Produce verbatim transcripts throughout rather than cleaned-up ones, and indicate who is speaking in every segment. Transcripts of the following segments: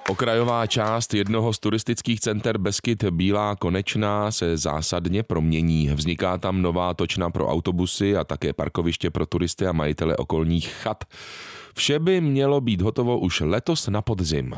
Speaker 1: Okrajová část jednoho z turistických center Beskyd Bílá Konečná se zásadně promění. Vzniká tam nová točna pro autobusy a také parkoviště pro turisty a majitele okolních chat. Vše by mělo být hotovo už letos na podzim.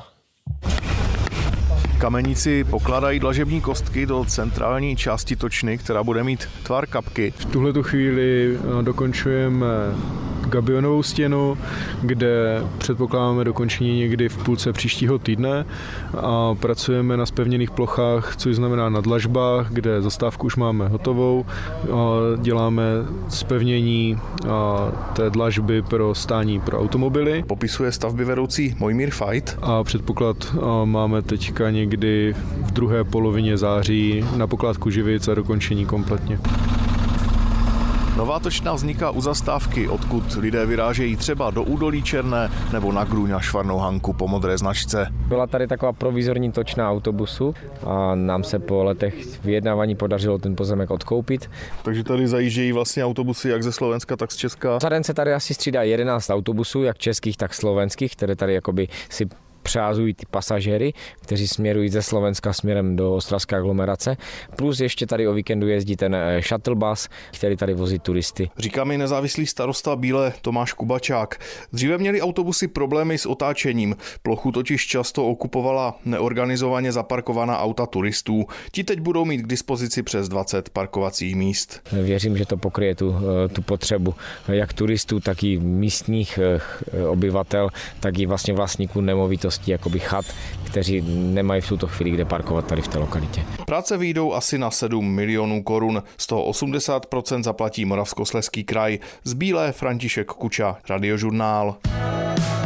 Speaker 2: Kameníci pokládají dlažební kostky do centrální části točny, která bude mít tvar kapky.
Speaker 3: V tuhletu chvíli dokončujeme gabionovou stěnu, kde předpokládáme dokončení někdy v půlce příštího týdne a pracujeme na zpevněných plochách, což znamená na dlažbách, kde zastávku už máme hotovou. Děláme zpevnění té dlažby pro stání pro automobily.
Speaker 2: Popisuje stavby vedoucí Mojmír Fajt.
Speaker 3: A předpoklad máme teďka někdy v druhé polovině září na pokládku Živic a dokončení kompletně.
Speaker 2: Nová točna vzniká u zastávky, odkud lidé vyrážejí třeba do údolí Černé nebo na Grůň a Švarnou Hanku po modré značce.
Speaker 4: Byla tady taková provizorní točna autobusu a nám se po letech vyjednávání podařilo ten pozemek odkoupit.
Speaker 2: Takže tady zajíždějí vlastně autobusy jak ze Slovenska, tak z Česka.
Speaker 4: Za den se tady asi střídá jedenáct autobusů, jak českých, tak slovenských, které tady jakoby si přehazují ty pasažéry, kteří směrují ze Slovenska směrem do ostravské aglomerace. Plus ještě tady o víkendu jezdí ten shuttle bus, který tady vozí turisty.
Speaker 2: Říká mi nezávislý starosta Bílé Tomáš Kubačák. Dříve měli autobusy problémy s otáčením. Plochu totiž často okupovala neorganizovaně zaparkovaná auta turistů. Ti teď budou mít k dispozici přes dvacet parkovacích míst.
Speaker 4: Věřím, že to pokryje tu, tu potřebu jak turistů, tak i místních obyvatel, tak i vlastně vlastníků nemovitostí, jakoby chat, kteří nemají v tuto chvíli kde parkovat tady v té lokalitě.
Speaker 2: Práce vyjdou asi na sedm milionů korun, z toho osmdesát procent zaplatí Moravskoslezský kraj. Z Bílé František Kuča, Radiožurnál.